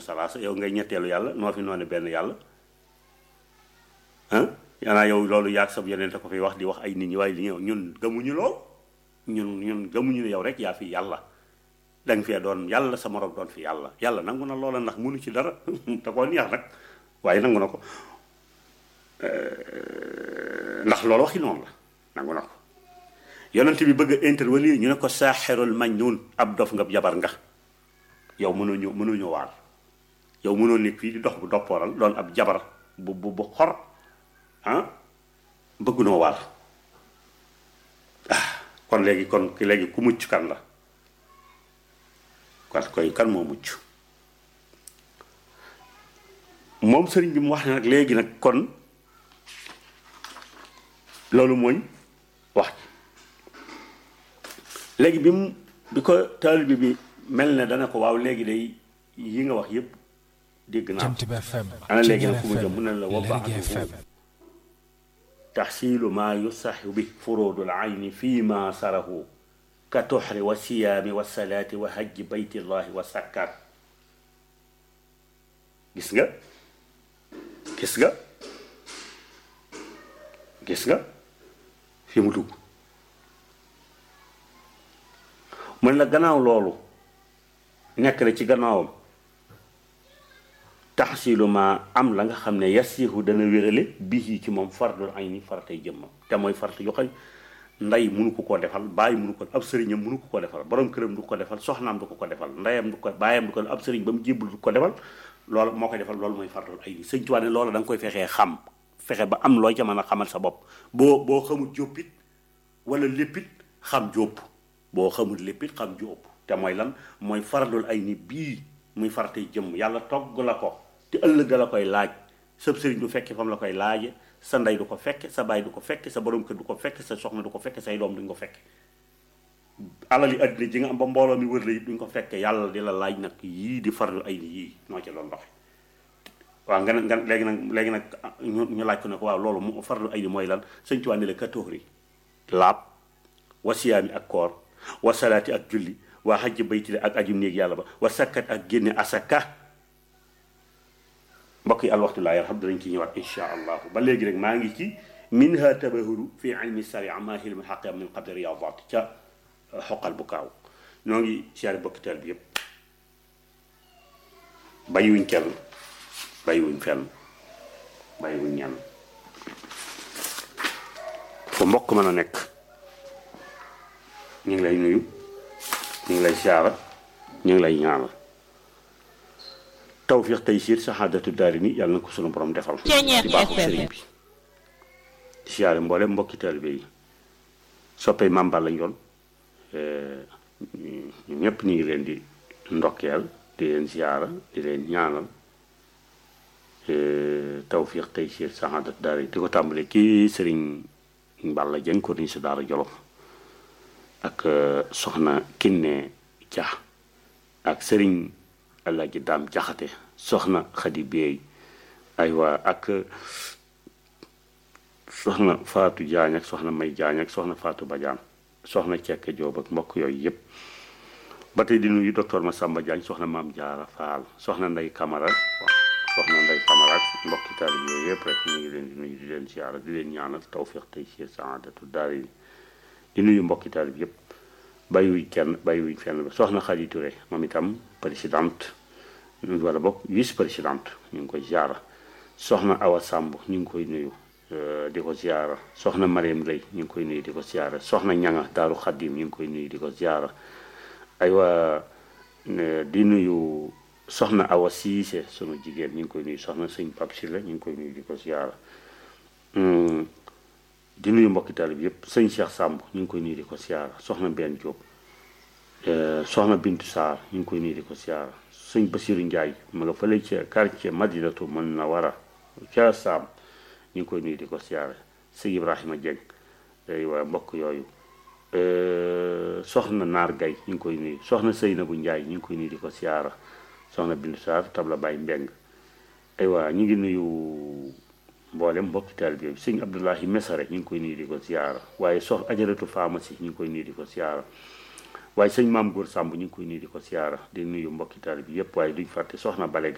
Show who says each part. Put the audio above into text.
Speaker 1: salaasa yow ngay ñetteelu yàlla noo fi noone benn yàlla ah yanaa yow loolu yaag sab yeneen te ko fi wax di wax ay nit ñi waaye li ñun gëmuñu lool ñun gëmuñu ne yow rek yaa fi yàlla danga fee doon yàlla sa morom doon fi yàlla yàlla nangu na loola ndax mënu ci dara te koo neex nag waaye nangu na ko ndax loolu waxi noonu la nangu na ko yonent bi bëgg a intervenir ñu ne ko saaxirul majnuun ab dof nga jabar nga yow mënoo ñu waar yow mënoo nekk fii di dox bu doppooral doon ab jabar bu xor ah bëgg noo waar kon léegi ku mucc kan la parce que kan moo mucc moom sëriñ bi mu wax ne nag léegi nag kon loolu mooy wax léegi bi ko taalibe bi mel ne dana ko waaw léegi day yi nga wax yépp dégg naa ana léegi nag fu mu jëm mu ne la wabaatu taxsiilu maa yusaxu bi furuudul ayni fii ma sarahu ka toxri wa siyaami wa salaati wa hajji baytillahi wa sakkaat gis nga fi mu dugg mën la gannaaw loolu nekk na ci gannaawam taxsiilu ma am la nga xam ne yasihu dana wérale bii ci moom fardul ayni faratay jëmmam te mooy farata yoo xam ndey mënu ko koo defal bàyyi mënu ko ab sëriñam mënu ko ko defal borom këram du ko defal soxnaam du ko defal ndeyam du ko bàyyam du ko ab sëriñ ba mu jébbul du ko defal loolu moo koy defal loolu mooy fardul ayni sëñ Tuubaa ne loolu da nga koy fexee xam fexe ba am looy ca mën a xamal sa bopp boo xamul jóppit wala léppit xam jópp boo xamul léppit xam jópp te mooy lan mooy fardul ayni bii muy faratay jëmm yàlla togg la ko te ëllëg la koy laaj sab sëriñ du fekke fam la koy laaje sa ndey du ko fekke sa baay du ko fekke sa borom kër du ko fekke sa soxna du ko fekke say doom duñ ko fekke alal yi àddina ji nga am ba mbooloo mi wër la it duñ ko fekke yàlla di la laaj nag yii di fardul ayni yii noo ci doon doxe waaw nga léegi nag ñu laaj ko ne ko waaw loolu mu fardul ayni mooy lan sëñ Tuubaa ne la katóori laab wa siyaami ak koor wa salaati ak julli waa hajji bayti ak ajum néeg yàlla ba wa sakkat ak génne asaka mbokk yi alwaxtu laa yarham danañ ci ñëwaat insha allahu ba léegi rek maa ngi ci minha tabahuru fi ilmi saria ma hilmu xaqi min qabli riyadat ca xoqal bu kaaw ñoo ngi siyaare bokki teel bi yépp bàyyiwuñ kenn bàyyiwuñ fenn bàyyiwuñ ñenn fu mbokk mën a nekk ñu ngi lay nuyu ñu ngi lay siyaara ñu ngi lay ñaanal tawfiq taysiir saxaadatu daari ni yàlla na ko sunu borom defal ci baaxu sëriñ bi di siyaare mboole mbokki taalibe yi soppee màmbal lañ doon ñu ñëpp ñu ngi leen di ndokkeel di leen siyaara di leen ñaanal tawfiq taysiir saxaadatu daari di ko tàmbale kii sëriñ Balla Jeng ko ni si daara Jolof ak soxna Kinne Dia ak sëriñ Alaaji Daam Jaxate soxna Xadi Beey aywa ak soxna Faatu Jaañ ak soxna May Jaañ ak soxna Faatu Bajaan soxna Cekke Joob ak mbokk yooyu yépp ba tey di nuyu docteur Masamba Jaañ soxna Maam Jaara Faal soxna Ndey Kamara soxna Ndey Kamara ak mbokki taalib yooyu yépp rek ñu ngi leen di nuyu di leen siyaara di leen ñaanal tawfiq taysiir saadatu daari di nuyu mbokki taalib yépp bàyyiwuñ kenn bàyyiwuñ fenn ba soxna Xadi Ture moom itam présidente wala bokk vice présidente ñu ngi koy ziara soxna Awa Samb ñu ngi koy nuyu di ko ziara soxna Mariam Lay ñu ngi koy nuyu di ko ziara soxna Ñanga Daaru Xaddim ñu ngi koy nuyu di ko ziara aywa di nuyu soxna Awa Siise sunu jigéen ñu ngi koy nuyu soxna sëñ Pap Silla ñu ngi koy nuyu di ko ziara di nuyu mbokki taalib yëpp sëñ Cheikh Samb ñu ngi koy nuyu di ko ziara soxna Benn Diop soxna Bintu Saar ñu ngi koy nuyu di ko ziara sëñ Basiru Njaay ma nga fële ca quartier Madinatu Munawara ca Saam ñu ngi koy nuyu di ko ziara sëñ Ibrahima Dieng waa mbokk yooyu soxna Naar Gay ñu ngi koy nuyu soxna Seynabu Njaay ñu ngi koy nuyu di ko ziara soxna Bintu Saar tabla Baay Mbeng aywa ñu ngi nuyu mboolem mbokki taalibe bi sëñ Abdoulahi Mesare ñu ngi koy nuyu di ko ziara waaye ajaratu pharmacie ñu ngi koy nuyu di ko ziara waaye sëñ Maam Góor Sàmb ñu ngi koy nuyu di ko ziara di nuyu mbokki taalibe bi yépp waaye duñ fàtte soxna Bale